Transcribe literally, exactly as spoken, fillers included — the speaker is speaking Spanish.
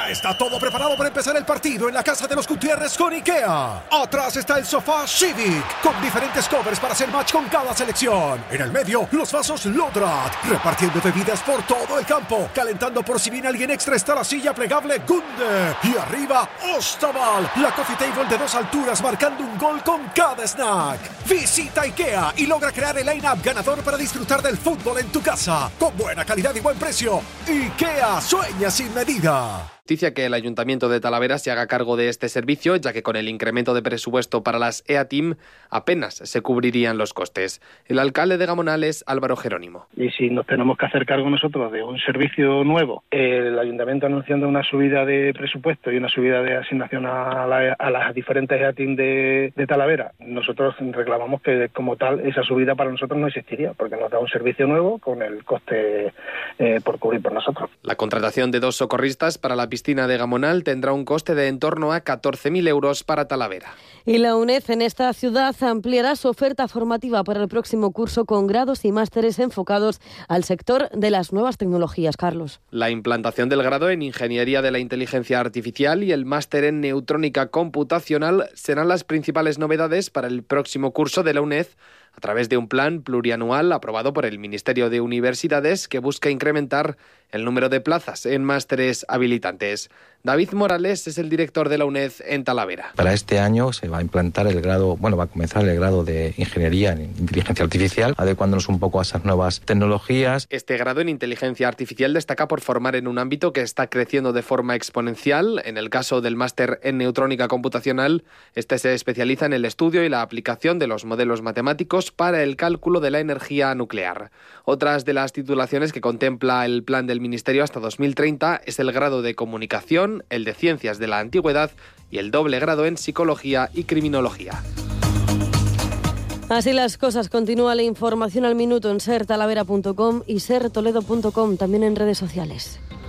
Ya está todo preparado para empezar el partido en la casa de los Gutiérrez con IKEA. Atrás está el sofá Civic, con diferentes covers para hacer match con cada selección. En el medio, los vasos Lodrat, repartiendo bebidas por todo el campo. Calentando por si viene alguien extra está la silla plegable Gunde. Y arriba, Ostaval, la coffee table de dos alturas marcando un gol con cada snack. Visita IKEA y logra crear el line-up ganador para disfrutar del fútbol en tu casa. Con buena calidad y buen precio. IKEA, sueña sin medida. Noticia que el Ayuntamiento de Talavera se haga cargo de este servicio, ya que con el incremento de presupuesto para las E A T I M apenas se cubrirían los costes. El alcalde de Gamonal es Álvaro Jerónimo. Y si nos tenemos que hacer cargo nosotros de un servicio nuevo, el Ayuntamiento anunciando una subida de presupuesto y una subida de asignación a, la, a las diferentes E A T I M de, de Talavera, nosotros reclamamos que como tal esa subida para nosotros no existiría, porque nos da un servicio nuevo con el coste eh, por cubrir por nosotros. La contratación de dos socorristas para la piscina de Gamonal tendrá un coste de en torno a catorce mil euros para Talavera. Y la UNED en esta ciudad ampliará su oferta formativa para el próximo curso con grados y másteres enfocados al sector de las nuevas tecnologías. Carlos. La implantación del grado en Ingeniería de la Inteligencia Artificial y el máster en Neutrónica Computacional serán las principales novedades para el próximo curso de la UNED, a través de un plan plurianual aprobado por el Ministerio de Universidades que busca incrementar el número de plazas en másteres habilitantes. David Morales es el director de la UNED en Talavera. Para este año se va a implantar el grado, bueno, va a comenzar el grado de Ingeniería en Inteligencia Artificial, adecuándonos un poco a esas nuevas tecnologías. Este grado en Inteligencia Artificial destaca por formar en un ámbito que está creciendo de forma exponencial. En el caso del máster en Neutrónica Computacional, este se especializa en el estudio y la aplicación de los modelos matemáticos para el cálculo de la energía nuclear. Otras de las titulaciones que contempla el plan del Ministerio hasta dos mil treinta es el grado de Comunicación, el de Ciencias de la Antigüedad y el doble grado en Psicología y Criminología. Así las cosas, continúa la información al minuto en ser talavera punto com y ser toledo punto com, también en redes sociales.